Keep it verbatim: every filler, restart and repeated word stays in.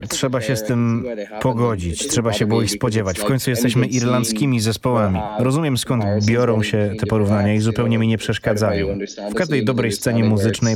Trzeba się z tym pogodzić, trzeba się było ich spodziewać. W końcu jesteśmy irlandzkimi zespołami. Rozumiem, skąd biorą się te porównania i zupełnie mi nie przeszkadzają. W każdej dobrej scenie muzycznej